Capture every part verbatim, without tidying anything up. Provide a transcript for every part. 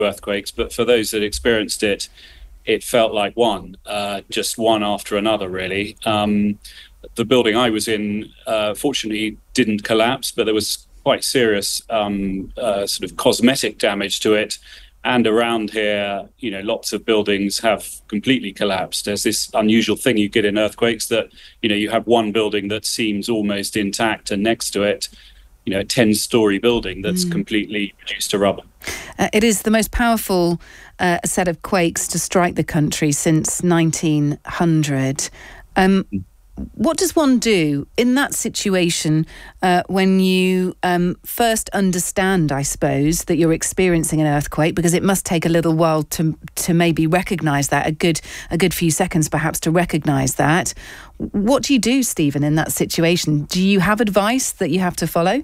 earthquakes, but for those that experienced it, it felt like one, uh, just one after another, really. Um, the building I was in, uh, fortunately, didn't collapse, but there was quite serious um, uh, sort of cosmetic damage to it. And around here, you know, lots of buildings have completely collapsed. There's this unusual thing you get in earthquakes that, you know, you have one building that seems almost intact, and next to it, you know, a ten-story building that's mm. completely reduced to rubble. Uh, it is the most powerful uh, set of quakes to strike the country since nineteen hundred. Um, what does one do in that situation uh, when you um, first understand, I suppose, that you're experiencing an earthquake? Because it must take a little while to to maybe recognise that, a good a good few seconds perhaps to recognise that. What do you do, Stephen, in that situation? Do you have advice that you have to follow?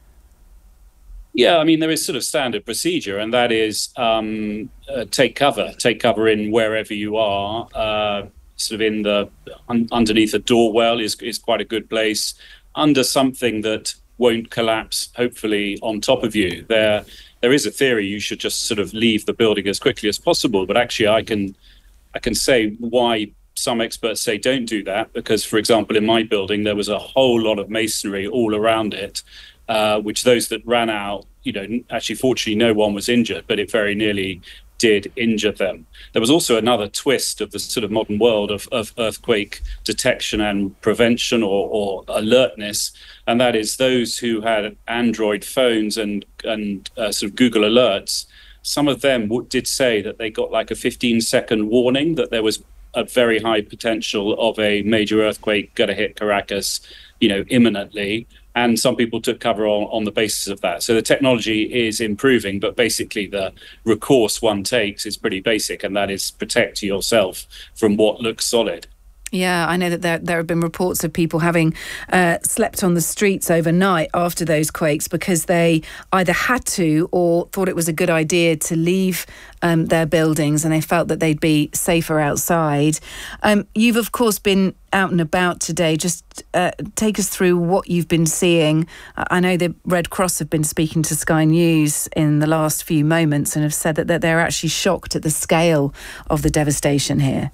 Yeah, I mean, there is sort of standard procedure, and that is um, uh, take cover. Take cover in wherever you are. Uh, sort of in the un- underneath a door well is is quite a good place. Under something that won't collapse, hopefully, on top of you. There, there is a theory you should just sort of leave the building as quickly as possible. But actually, I can, I can say why some experts say don't do that. Because, for example, in my building, there was a whole lot of masonry all around it. Uh, which those that ran out, you know, actually, fortunately, no one was injured, but it very nearly did injure them. There was also another twist of the sort of modern world of, of earthquake detection and prevention or, or alertness, and that is those who had Android phones and, and uh, sort of Google Alerts. Some of them w- did say that they got like a fifteen second warning that there was a very high potential of a major earthquake going to hit Caracas, you know, imminently. And some people took cover on, on the basis of that. So the technology is improving, but basically the recourse one takes is pretty basic, and that is protect yourself from what looks solid. Yeah, I know that there there have been reports of people having uh, slept on the streets overnight after those quakes because they either had to or thought it was a good idea to leave um, their buildings, and they felt that they'd be safer outside. Um, you've, of course, been out and about today. Just uh, take us through what you've been seeing. I know the Red Cross have been speaking to Sky News in the last few moments and have said that, that they're actually shocked at the scale of the devastation here.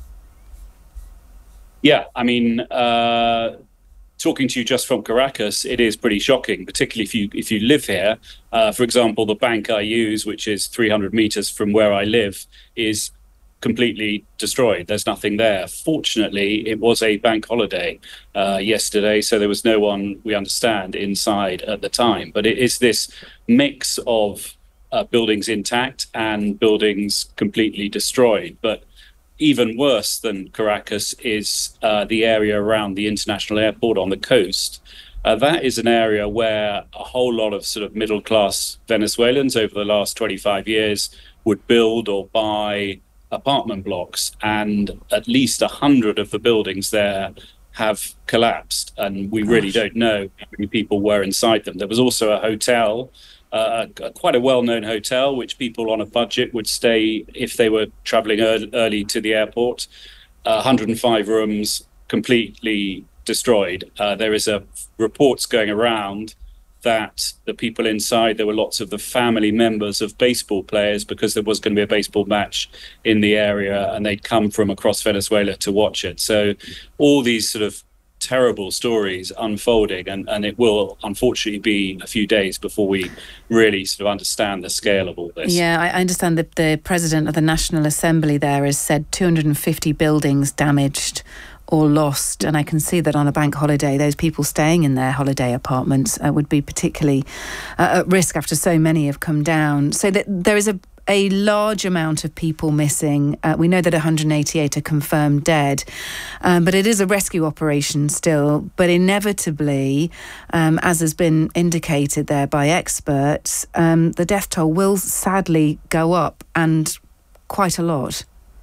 Yeah, I mean, uh, talking to you just from Caracas, it is pretty shocking, particularly if you if you live here. Uh, for example, the bank I use, which is three hundred meters from where I live, is completely destroyed. There's nothing there. Fortunately, it was a bank holiday uh, yesterday, so there was no one, we understand, inside at the time. But it is this mix of uh, buildings intact and buildings completely destroyed. But even worse than Caracas is uh, the area around the international airport on the coast. Uh, that is an area where a whole lot of sort of middle-class Venezuelans over the last twenty-five years would build or buy apartment blocks, and at least a hundred of the buildings there have collapsed, and we really don't know how many people were inside them. There was also a hotel, Uh, a, quite a well-known hotel, which people on a budget would stay if they were traveling early, early to the airport. Uh, one hundred five rooms completely destroyed. Uh, there is a reports going around that the people inside, there were lots of the family members of baseball players, because there was going to be a baseball match in the area, and they'd come from across Venezuela to watch it. So all these sort of terrible stories unfolding, and, and it will unfortunately be a few days before we really sort of understand the scale of all this. Yeah, I understand that the president of the National Assembly there has said two hundred fifty buildings damaged or lost, and I can see that on a bank holiday, those people staying in their holiday apartments uh, would be particularly uh, at risk after so many have come down. So that there is a a large amount of people missing. Uh, we know that one hundred eighty-eight are confirmed dead, um, but it is a rescue operation still. But inevitably, um, as has been indicated there by experts, um, the death toll will sadly go up, and quite a lot.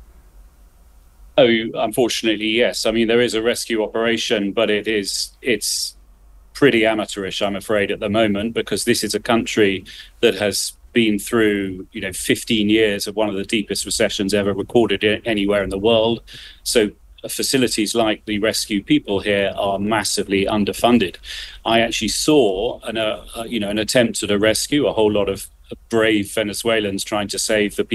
Oh, unfortunately, yes. I mean, there is a rescue operation, but it is it's pretty amateurish, I'm afraid, at the moment, because this is a country that has been through, you know, fifteen years of one of the deepest recessions ever recorded anywhere in the world. So facilities like the rescue people here are massively underfunded. I actually saw an, uh, you know, an attempt at a rescue. A whole lot of brave Venezuelans trying to save the